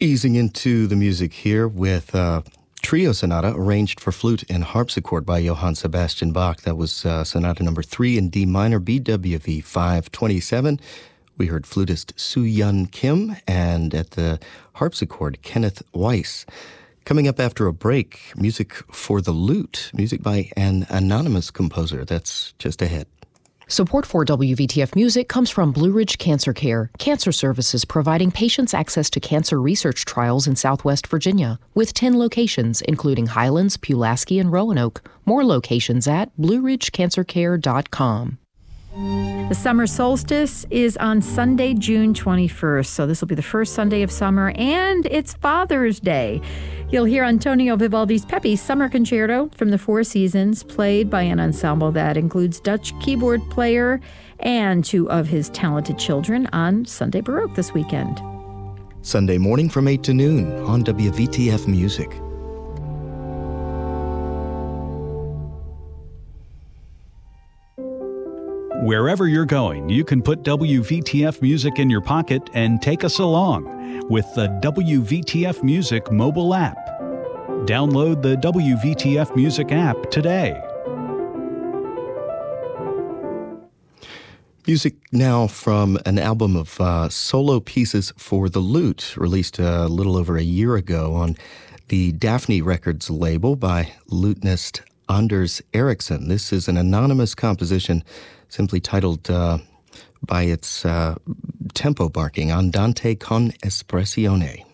Easing into the music here with Trio Sonata, arranged for flute and harpsichord by Johann Sebastian Bach. That was Sonata number 3 in D minor, BWV 527. We heard flutist Soo-Yun Kim, and at the harpsichord, Kenneth Weiss. Coming up after a break, music for the lute, music by an anonymous composer. That's just ahead. Support for WVTF Music comes from Blue Ridge Cancer Care, cancer services providing patients access to cancer research trials in Southwest Virginia, with 10 locations, including Highlands, Pulaski, and Roanoke. More locations at blueridgecancercare.com. The summer solstice is on Sunday, June 21st, so this will be the first Sunday of summer, and it's Father's Day. You'll hear Antonio Vivaldi's Peppy Summer Concerto from the Four Seasons, played by an ensemble that includes Dutch keyboard player and 2 of his talented children on Sunday Baroque this weekend. Sunday morning from 8 to noon on WVTF Music. Wherever you're going, you can put WVTF Music in your pocket and take us along with the WVTF Music mobile app. Download the WVTF Music app today. Music now from an album of solo pieces for the lute, released a little over a year ago on the Daphne Records label by lutenist Anders Eriksson. This is an anonymous composition simply titled by its tempo barking, Andante con Espressione.